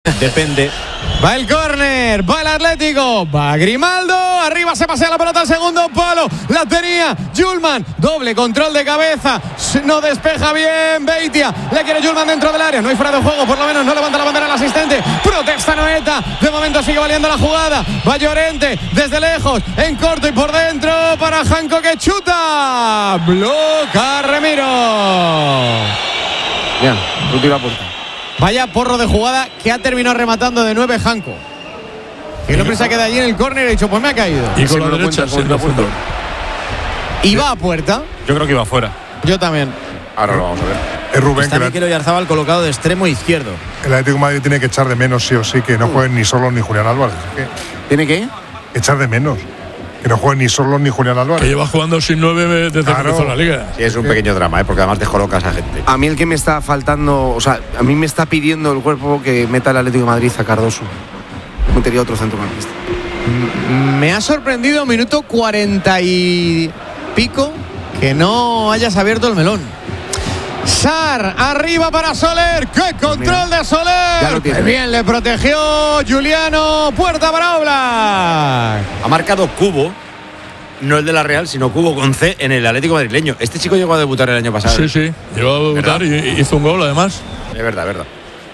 Depende. Va el córner, va el Atlético, va Grimaldo, arriba se pasea la pelota al segundo palo, la tenía Yulman, doble control de cabeza, no despeja bien Beitia, le quiere Yulman dentro del área, no hay fuera de juego, por lo menos no levanta la bandera el asistente, protesta Noeta, de momento sigue valiendo la jugada, va Llorente desde lejos, en corto y por dentro para Janko que chuta, bloca Remiro. Bien, última puerta. Vaya porro de jugada que ha terminado rematando de 9 Janko. Y el hombre se queda allí en el córner y ha dicho, pues me ha caído. Y con la derecha, sí, no fue. Y va a puerta. Yo creo que iba fuera. Yo también. Ahora lo vamos a ver. Es Rubén. Está Mikel Oyarzabal colocado de extremo izquierdo. El Atlético de Madrid tiene que echar de menos sí o sí que no jueguen ni Sorloth ni Julián Álvarez. ¿Tiene que? Echar de menos que no jueguen ni Sorloth ni Julián Álvarez. Que lleva jugando sin 9 desde que empezó la liga. Sí, es un pequeño drama, porque además descolocas a gente. A mí el que me está faltando, o sea, a mí me está pidiendo el cuerpo que meta el Atlético de Madrid a Cardoso. Metería otro centrocampista. Me ha sorprendido minuto 40 y pico que no hayas abierto el melón. Sar, arriba para Soler. ¡Qué control de Soler! ¡Qué bien le protegió Juliano! Puerta para Oblak. Ha marcado Cubo, no el de la Real, sino Cubo con C en el Atlético madrileño. Este chico llegó a debutar el año pasado. Sí, sí, llegó a debutar y hizo un gol además. Es verdad, es verdad.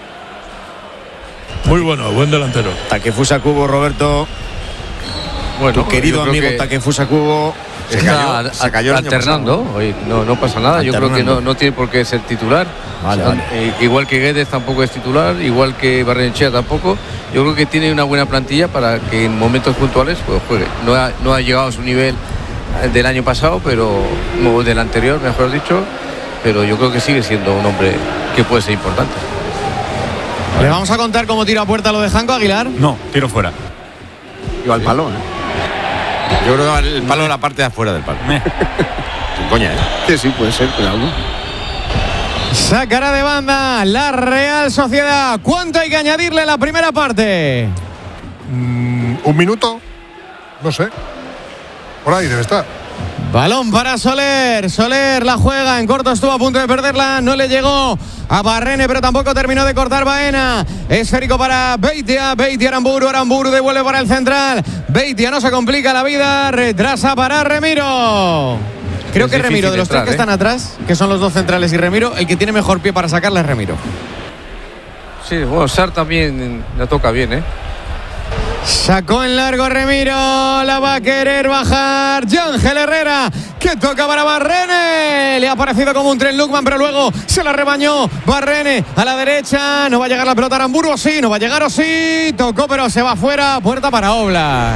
Muy bueno, buen delantero. Takefusa Kubo, Roberto. Bueno, tu querido amigo Takefusa Kubo. Se cayó alternando. Hoy no pasa nada. Yo creo que no tiene por qué ser titular. Vale. Igual que Guedes tampoco es titular, igual que Barrenechea tampoco. Yo creo que tiene una buena plantilla para que en momentos puntuales pues juegue. No ha llegado a su nivel del año pasado, pero no, del anterior, mejor dicho. Pero yo creo que sigue siendo un hombre que puede ser importante. ¿Le vamos a contar cómo tira a puerta lo de Janko Aguilar? No, tiro fuera. Iba al palo, Yo creo que el palo es la parte de afuera del palo. Sin coña, Que sí, puede ser, pero algo. Sacará de banda la Real Sociedad. ¿Cuánto hay que añadirle en la primera parte? 1 minuto. No sé. Por ahí debe estar. Balón para Soler. Soler la juega. En corto estuvo a punto de perderla. No le llegó a Barrene, pero tampoco terminó de cortar Baena. Esférico para Beitia. Beitia Aramburu. Aramburu devuelve para el central. Beitia no se complica la vida. Retrasa para Remiro. Creo que Remiro, de los tres que están atrás, que son los dos centrales y Remiro, el que tiene mejor pie para sacarla es Remiro. Sí, bueno, Sar también la toca bien, Sacó en largo Remiro, la va a querer bajar Yángel Herrera, que toca para Barrene. Le ha parecido como un tren Lukman, pero luego se la rebañó Barrene a la derecha. No va a llegar la pelota a Aramburu, o sí, no va a llegar, o sí. Tocó, pero se va fuera. Puerta para Oblak.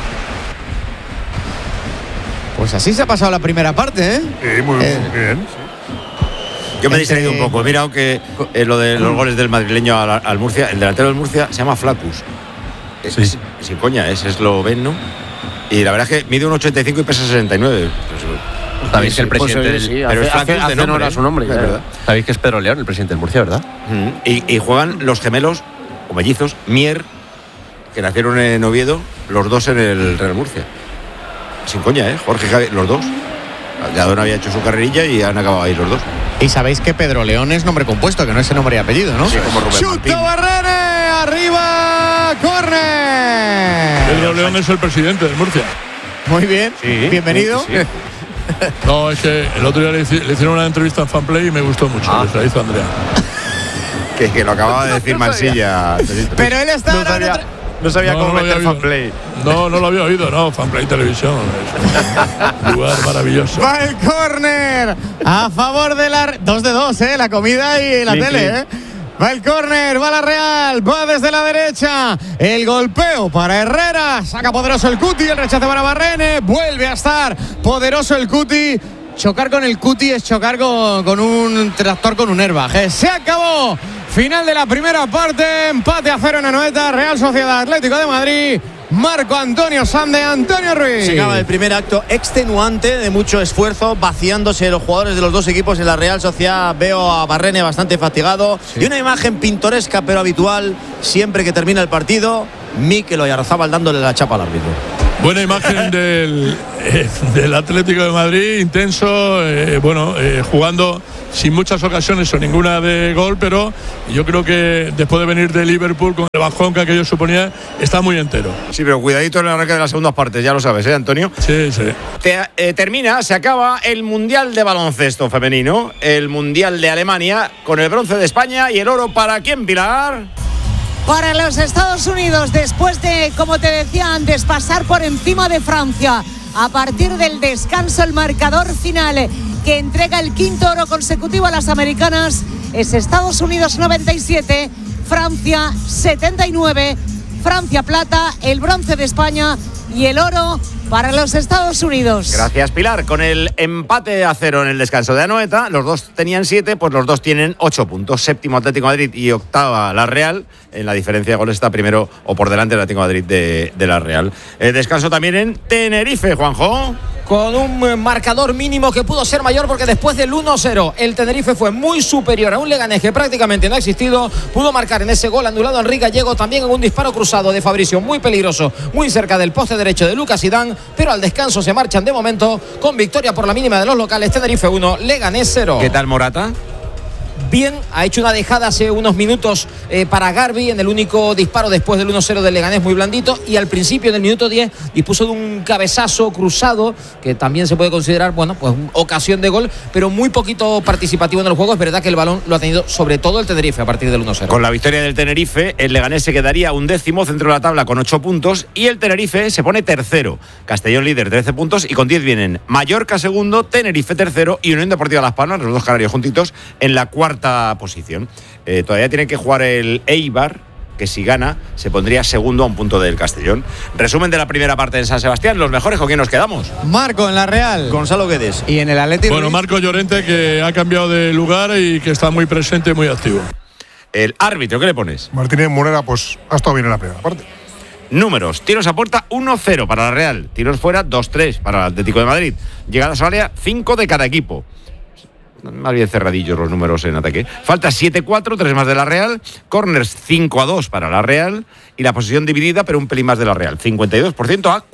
Pues así se ha pasado la primera parte, Sí, muy bien. Yo me he distraído un poco. Mira, aunque lo de los goles del madrileño al Murcia, el delantero del Murcia se llama Flacus. Sí. Sin coña, es esloveno. Y la verdad es que mide 1,85 y pesa 69. Sabéis que el presidente del pero es Flacus de nombre, era su nombre, es verdad. Sabéis que es Pedro León, el presidente del Murcia, ¿verdad? Y juegan los gemelos o mellizos Mier, que nacieron en Oviedo, los dos en el Real Murcia. Sin coña, Jorge y Javi, los dos. Cada uno había hecho su carrerilla y han acabado ahí los dos. Y sabéis que Pedro León es nombre compuesto, que no es el nombre y apellido, ¿no? Sí, como Rubén Martín. ¡Chuta Barrene! ¡Arriba! ¡Córner! Pedro León es el presidente del Murcia. Muy bien, bienvenido. Sí. No, es que el otro día le hicieron una entrevista en Fanplay y me gustó mucho. La hizo Andrea. Que lo acababa de decir Mansilla. Pero él está No sabía cómo meter había Fanplay. No lo había oído, no. Fanplay Televisión. Es un lugar maravilloso. Va el córner a favor de la 2 de 2, la comida y la tele, Va el córner, va la Real, va desde la derecha. El golpeo para Herrera. Saca poderoso el Cuti, el rechace para Barrene. Vuelve a estar poderoso el Cuti. Chocar con el Cuti es chocar con un tractor con un airbag. Se acabó. Final de la primera parte. Empate a 0 en Anoeta. Real Sociedad Atlético de Madrid. Marco Antonio Sande, Antonio Ruiz. Se acaba el primer acto extenuante, de mucho esfuerzo, vaciándose los jugadores de los dos equipos en la Real Sociedad. Veo a Barrene bastante fatigado. Y una imagen pintoresca pero habitual siempre que termina el partido. Mikel Oyarzabal dándole la chapa al árbitro. Buena imagen del Atlético de Madrid, intenso, jugando sin muchas ocasiones o ninguna de gol, pero yo creo que después de venir de Liverpool con el bajón que aquello suponía, está muy entero. Sí, pero cuidadito en el arranque de las segundas partes, ya lo sabes, Antonio? Sí. Se acaba el Mundial de Baloncesto Femenino, el Mundial de Alemania, con el bronce de España y el oro para ¿quién, Pilar? Para los Estados Unidos, después de, como te decía antes, pasar por encima de Francia. A partir del descanso, el marcador final que entrega el quinto oro consecutivo a las americanas es Estados Unidos 97, Francia 79, Francia plata, el bronce de España y el oro para los Estados Unidos. Gracias, Pilar. Con el empate a 0 en el descanso de Anoeta, los dos tenían 7, pues los dos tienen 8 puntos. Séptimo Atlético de Madrid y octava la Real. En la diferencia de goles está primero o por delante el Atlético de Madrid de la Real. El descanso también en Tenerife, Juanjo. Con un marcador mínimo que pudo ser mayor porque después del 1-0 el Tenerife fue muy superior a un Leganés que prácticamente no ha existido. Pudo marcar en ese gol anulado a Enrique Gallego, también en un disparo cruzado de Fabricio muy peligroso, muy cerca del poste derecho de Lucas Zidane, pero al descanso se marchan de momento con victoria por la mínima de los locales. Tenerife 1, Leganés 0. ¿Qué tal Morata? Bien, ha hecho una dejada hace unos minutos para Garbi en el único disparo después del 1-0 del Leganés, muy blandito, y al principio del minuto 10 dispuso de un cabezazo cruzado que también se puede considerar, ocasión de gol, pero muy poquito participativo en el juego. Es verdad que el balón lo ha tenido sobre todo el Tenerife a partir del 1-0. Con la victoria del Tenerife, el Leganés se quedaría 11º centro de la tabla con 8 puntos y el Tenerife se pone tercero. Castellón líder 13 puntos y con 10 vienen Mallorca segundo, Tenerife tercero y Unión Deportiva Las Palmas, los dos canarios juntitos, en la cuarta posición. Todavía tiene que jugar el Eibar, que si gana se pondría segundo a un punto del Castellón. Resumen de la primera parte en San Sebastián. Los mejores, ¿con quién nos quedamos? Marco en la Real, Gonzalo Guedes. Y en el Atlético. Bueno, Marco Llorente, que ha cambiado de lugar y que está muy presente y muy activo. El árbitro, ¿qué le pones? Martínez Morera, pues ha estado bien en la primera parte. Números: tiros a puerta 1-0 para la Real, tiros fuera 2-3 para el Atlético de Madrid, llegadas al área 5 de cada equipo. Más bien cerradillos los números en ataque. Falta 7-4, 3 más de la Real. Corners 5-2 para la Real. Y la posesión dividida, pero un pelín más de la Real. 52% a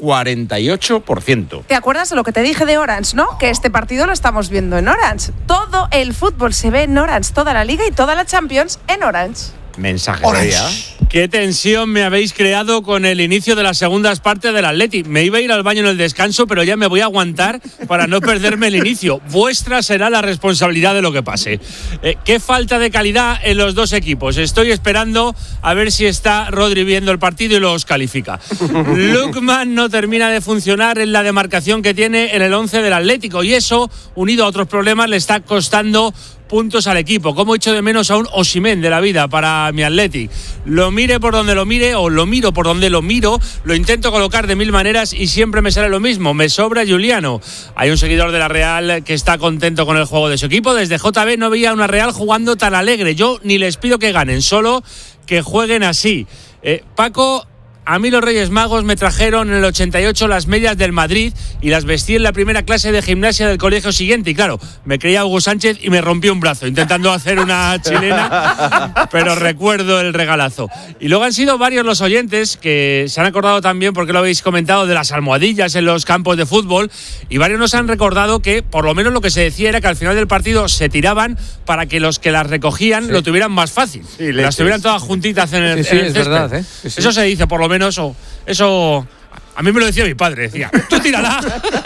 48%. ¿Te acuerdas de lo que te dije de Orange, no? Que este partido lo estamos viendo en Orange. Todo el fútbol se ve en Orange. Toda la Liga y toda la Champions en Orange. Mensaje de día. Qué tensión me habéis creado con el inicio de las segundas partes del Atleti. Me iba a ir al baño en el descanso, pero ya me voy a aguantar para no perderme el inicio. Vuestra será la responsabilidad de lo que pase. Qué falta de calidad en los dos equipos. Estoy esperando a ver si está Rodri viendo el partido y los califica. Lookman no termina de funcionar en la demarcación que tiene en el 11 del Atlético y eso, unido a otros problemas, le está costando puntos al equipo. Como echo de menos a un Osimhen de la vida para mi Athletic. Lo mire por donde lo mire o lo miro por donde lo miro, lo intento colocar de mil maneras y siempre me sale lo mismo. Me sobra Juliano. Hay un seguidor de la Real que está contento con el juego de su equipo. Desde JB no veía una Real jugando tan alegre. Yo ni les pido que ganen, solo que jueguen así. Paco, a mí los Reyes Magos me trajeron en el 88 las medias del Madrid y las vestí en la primera clase de gimnasia del colegio siguiente. Y claro, me creía Hugo Sánchez y me rompí un brazo intentando hacer una chilena, pero recuerdo el regalazo. Y luego han sido varios los oyentes que se han acordado también, porque lo habéis comentado, de las almohadillas en los campos de fútbol, y varios nos han recordado que por lo menos lo que se decía era que al final del partido se tiraban para que los que las recogían lo tuvieran más fácil. Sí, las tuvieran todas juntitas en el césped. Verdad, sí. Eso se dice, por lo menos. Eso a mí me lo decía mi padre, decía, tú tírala,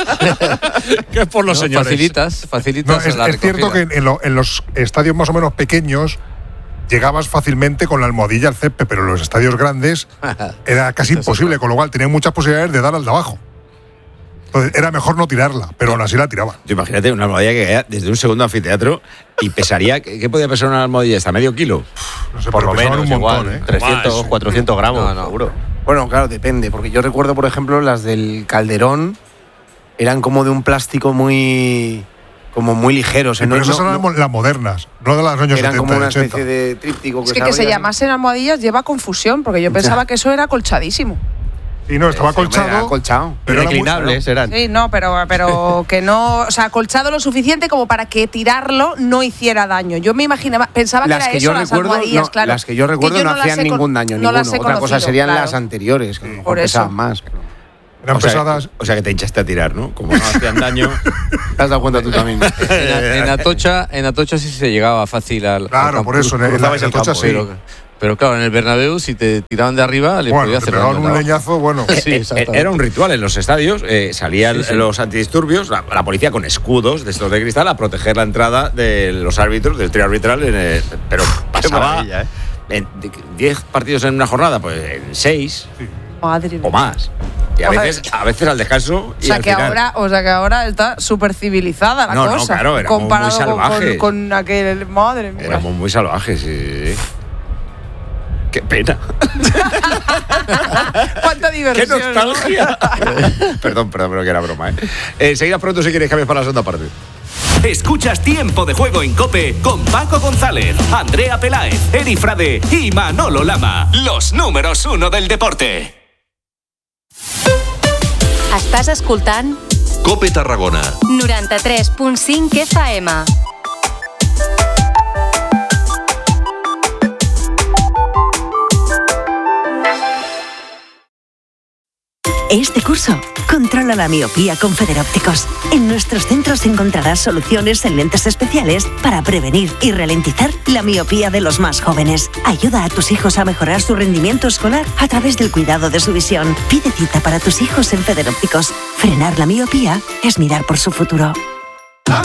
que es por los señores. Facilitas no, es cierto que en los estadios más o menos pequeños llegabas fácilmente con la almohadilla al césped, pero en los estadios grandes era casi imposible, con lo cual tenían muchas posibilidades de dar al de abajo. Entonces era mejor no tirarla, pero aún así la tiraba. Imagínate una almohadilla que caía desde un segundo anfiteatro y pesaría, ¿qué podía pesar una almohadilla? ¿Hasta medio kilo? No sé, por lo menos, un montón, 300, 400 gramos, seguro. Bueno, claro, depende, porque yo recuerdo, por ejemplo, las del Calderón eran como de un plástico muy ligeros. Sí, pero esas eran las modernas, no de las años 70. Eran como una 80. especie de tríptico. Es que se llamasen almohadillas lleva confusión, porque yo pensaba que eso era colchadísimo. Sí, no, estaba acolchado. Pero reclinables eran. Sí, no, pero que no. O sea, acolchado lo suficiente como para que tirarlo no hiciera daño. Yo me imaginaba, pensaba que era eso, las almohadillas, claro. Las que yo recuerdo no hacían ningún daño, ninguno. Otra cosa serían las anteriores, que a lo mejor pesaban más. Eran pesadas. O sea que te hinchaste a tirar, ¿no? Como no hacían daño. ¿Te has dado cuenta tú también? En Atocha sí se llegaba fácil al Claro, por eso, en Atocha sí. Pero claro, en el Bernabéu, si te tiraban de arriba, le podía hacer daño. Un leñazo, bueno. Sí, era un ritual en los estadios. Salían los antidisturbios, la policía con escudos de estos de cristal a proteger la entrada de los árbitros, del trío arbitral. Pero pasaba en 10 partidos en una jornada, pues en 6 o más. Y a veces al descanso. O sea que ahora está súper civilizada la cosa. No, claro, era comparado muy salvaje. Con aquel. Madre mía. Éramos muy salvajes, sí. ¡Qué pena! ¡Cuánta diversión! ¡Qué nostalgia! Perdón, pero que era broma, ¿eh? Seguida pronto si queréis cambiar para la segunda parte. Escuchas Tiempo de Juego en COPE con Paco González, Andrea Peláez, Eri Frade y Manolo Lama. Los números 1 del deporte. Estàs escoltant COPE Tarragona 93.5 FM. Este curso, controla la miopía con Federópticos. En nuestros centros encontrarás soluciones en lentes especiales para prevenir y ralentizar la miopía de los más jóvenes. Ayuda a tus hijos a mejorar su rendimiento escolar a través del cuidado de su visión. Pide cita para tus hijos en Federópticos. Frenar la miopía es mirar por su futuro.